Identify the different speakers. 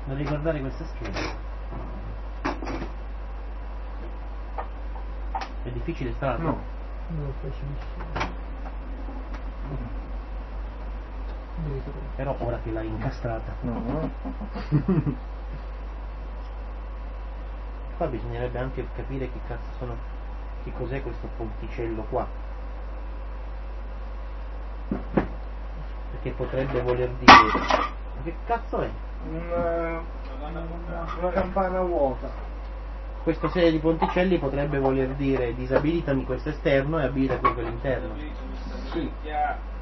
Speaker 1: Non ricordare questa scheda. È difficile strano?
Speaker 2: No.
Speaker 3: No, facilissimo.
Speaker 1: Però ora che l'hai incastrata.
Speaker 2: No.
Speaker 1: Qua bisognerebbe anche capire che cazzo sono. Che cos'è questo ponticello qua. Perché potrebbe voler dire. Ma che cazzo è?
Speaker 2: Una campana vuota.
Speaker 1: Questa serie di ponticelli potrebbe voler dire disabilitami questo esterno e abilita quello interno.
Speaker 2: Sì.